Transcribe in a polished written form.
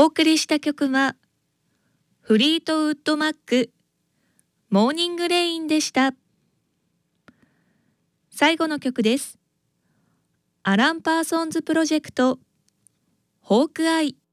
お送りした曲はフリートウッドマックモーニングレインでした。最後の曲です。アラン・パーソンズプロジェクトホークアイ。